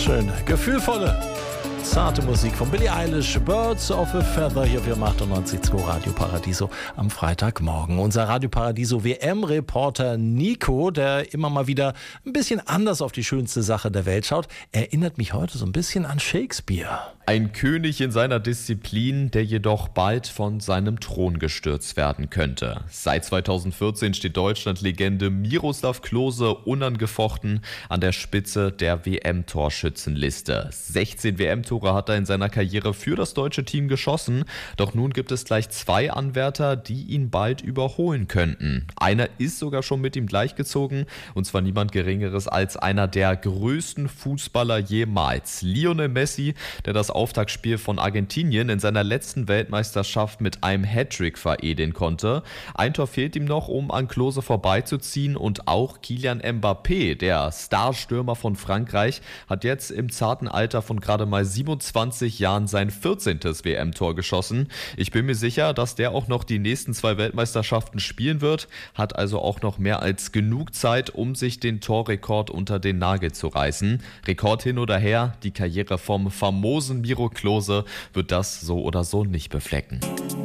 Schöne, gefühlvolle, zarte Musik von Billie Eilish, Birds of a Feather, hier für 98.2 Radio Paradiso am Freitagmorgen. Unser Radio Paradiso WM-Reporter Nico, der immer mal wieder ein bisschen anders auf die schönste Sache der Welt schaut, erinnert mich heute so ein bisschen an Shakespeare. Ein König in seiner Disziplin, der jedoch bald von seinem Thron gestürzt werden könnte. Seit 2014 steht Deutschland-Legende Miroslav Klose unangefochten an der Spitze der WM-Torschützenliste. 16 WM-Tore hat er in seiner Karriere für das deutsche Team geschossen, doch nun gibt es gleich 2 Anwärter, die ihn bald überholen könnten. Einer ist sogar schon mit ihm gleichgezogen, und zwar niemand Geringeres als einer der größten Fußballer jemals. Lionel Messi, der das Auftaktspiel von Argentinien in seiner letzten Weltmeisterschaft mit einem Hattrick veredeln konnte. Ein Tor fehlt ihm noch, um an Klose vorbeizuziehen, und auch Kylian Mbappé, der Starstürmer von Frankreich, hat jetzt im zarten Alter von gerade mal 27 Jahren sein 14. WM-Tor geschossen. Ich bin mir sicher, dass der auch noch die nächsten 2 Weltmeisterschaften spielen wird, hat also auch noch mehr als genug Zeit, um sich den Torrekord unter den Nagel zu reißen. Rekord hin oder her, die Karriere vom famosen Miro Klose wird das so oder so nicht beflecken.